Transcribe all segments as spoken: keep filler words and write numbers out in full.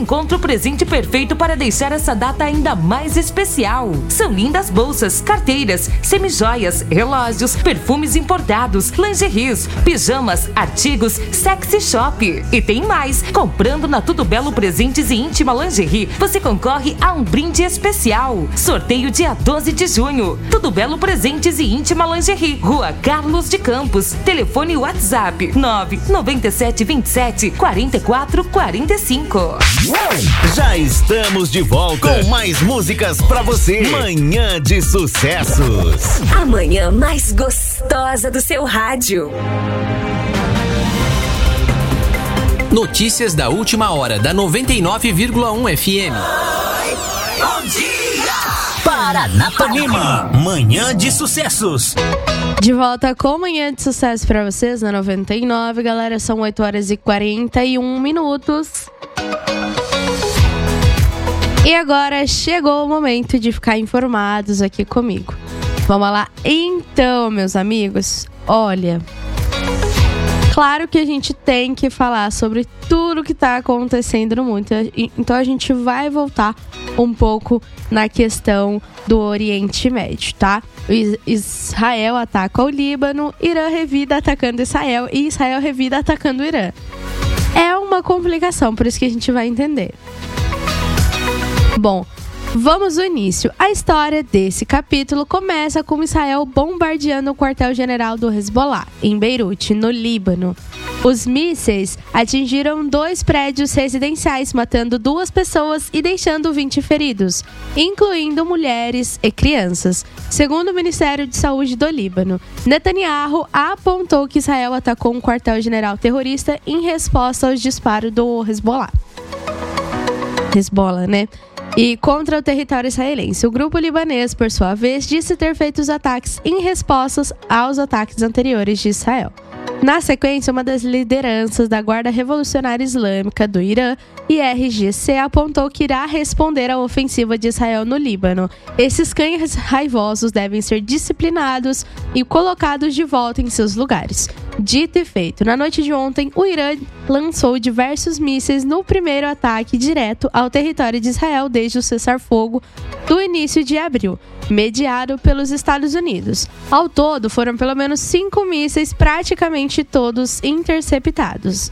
encontra o presente perfeito para deixar essa data ainda mais especial. São lindas bolsas, carteiras, semijoias, relógios, perfumes importados, lingeries, pijamas, artigos, sexy shop. E tem mais! Comprando na Tudo Belo Presentes e Íntima Lingerie, você concorre a um brinde especial. Sorteio dia doze de junho. Tudo Belo Presentes e Íntima Lingerie, Rua Carlos de Campos. Telefone WhatsApp nove nove sete dois sete quatro quatro quatro cinco. Já estamos de volta com mais músicas pra você. Manhã de Sucessos. A manhã mais gostosa do seu rádio. Notícias da última hora da noventa e nove vírgula um F M. Bom dia! Paranapanema. Manhã de Sucessos. De volta com Manhã de Sucesso pra vocês na noventa e nove, galera. São oito horas e quarenta e um minutos. E agora chegou o momento de ficar informados aqui comigo. Vamos lá? Então, meus amigos, olha... Claro que a gente tem que falar sobre tudo que está acontecendo no mundo. Então a gente vai voltar um pouco na questão do Oriente Médio, tá? Israel ataca o Líbano, Irã revida atacando Israel e Israel revida atacando o Irã. É uma complicação, por isso que a gente vai entender. Bom, vamos ao início. A história desse capítulo começa com Israel bombardeando o quartel-general do Hezbollah, em Beirute, no Líbano. Os mísseis atingiram dois prédios residenciais, matando duas pessoas e deixando vinte feridos, incluindo mulheres e crianças, segundo o Ministério de Saúde do Líbano. Netanyahu apontou que Israel atacou um quartel-general terrorista em resposta aos disparos do Hezbollah. Hezbollah, né? E contra o território israelense. O grupo libanês, por sua vez, disse ter feito os ataques em respostas aos ataques anteriores de Israel. Na sequência, uma das lideranças da Guarda Revolucionária Islâmica do Irã, I R G C, apontou que irá responder à ofensiva de Israel no Líbano. Esses cães raivosos devem ser disciplinados e colocados de volta em seus lugares. Dito e feito, na noite de ontem, o Irã lançou diversos mísseis no primeiro ataque direto ao território de Israel desde o cessar-fogo do início de abril, mediado pelos Estados Unidos. Ao todo, foram pelo menos cinco mísseis, praticamente todos interceptados.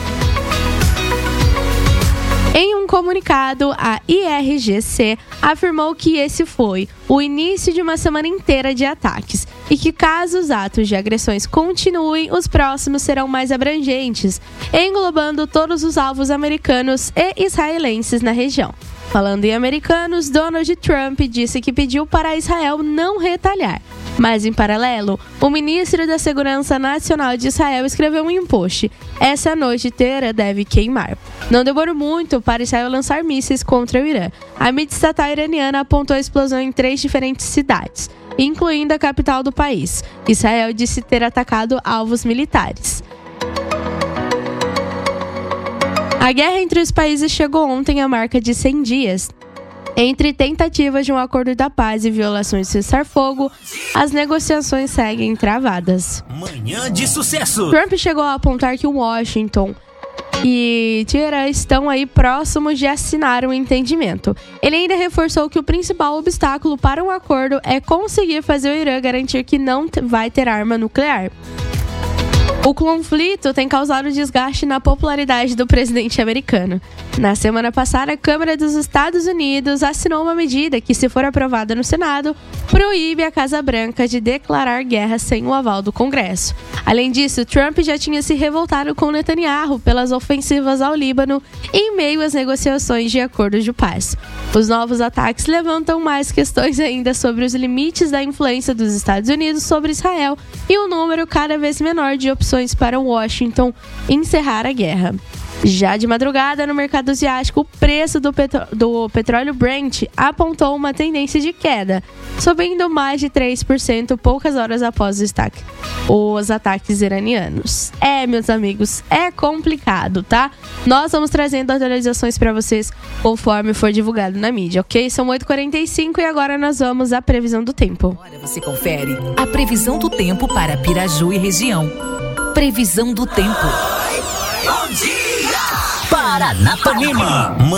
Em um comunicado, a I R G C afirmou que esse foi o início de uma semana inteira de ataques e que, caso os atos de agressões continuem, os próximos serão mais abrangentes, englobando todos os alvos americanos e israelenses na região. Falando em americanos, Donald Trump disse que pediu para Israel não retalhar. Mas, em paralelo, o ministro da Segurança Nacional de Israel escreveu em um post: essa noite inteira deve queimar. Não demorou muito para Israel lançar mísseis contra o Irã. A mídia estatal iraniana apontou a explosão em três diferentes cidades, incluindo a capital do país. Israel disse ter atacado alvos militares. A guerra entre os países chegou ontem à marca de cem dias. Entre tentativas de um acordo da paz e violações de cessar-fogo, as negociações seguem travadas. Manhã de Sucesso. Trump chegou a apontar que Washington e Teherã estão aí próximos de assinar um entendimento. Ele ainda reforçou que o principal obstáculo para um acordo é conseguir fazer o Irã garantir que não vai ter arma nuclear. O conflito tem causado desgaste na popularidade do presidente americano. Na semana passada, a Câmara dos Estados Unidos assinou uma medida que, se for aprovada no Senado, proíbe a Casa Branca de declarar guerra sem o aval do Congresso. Além disso, Trump já tinha se revoltado com Netanyahu pelas ofensivas ao Líbano em meio às negociações de acordos de paz. Os novos ataques levantam mais questões ainda sobre os limites da influência dos Estados Unidos sobre Israel e um número cada vez menor de opções para Washington encerrar a guerra. Já de madrugada, no mercado asiático, o preço do, petro- do petróleo Brent apontou uma tendência de queda, subindo mais de três por cento poucas horas após os, destaque, os ataques iranianos. É, meus amigos, é complicado, tá? Nós vamos trazendo atualizações para vocês conforme for divulgado na mídia, ok? São oito e quarenta e cinco e agora nós vamos à previsão do tempo. Agora você confere a previsão do tempo para Piraju e região. Previsão do tempo. Bom dia! Paranapanema.